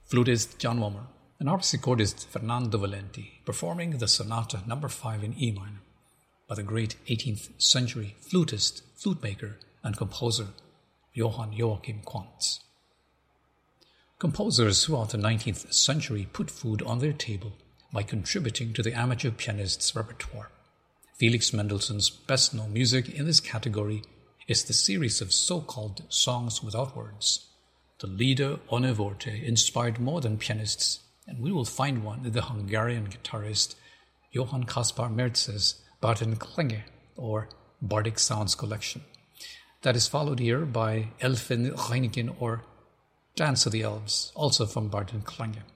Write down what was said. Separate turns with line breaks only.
flutist John Wommer, and harpsichordist Fernando Valenti, performing the Sonata No. 5 in E minor by the great 18th century flutist, flute maker, and composer Johann Joachim Quantz. Composers throughout the 19th century put food on their table by contributing to the amateur pianist's repertoire. Felix Mendelssohn's best-known music in this category is the series of so-called songs without words. The Lieder ohne Worte inspired modern pianists, and we will find one in the Hungarian guitarist Johann Kaspar März's Barton Klänge, or Bardic Sounds collection. That is followed here by Elfen Reinigen, or Dance of the Elves, also from Barton Klänge.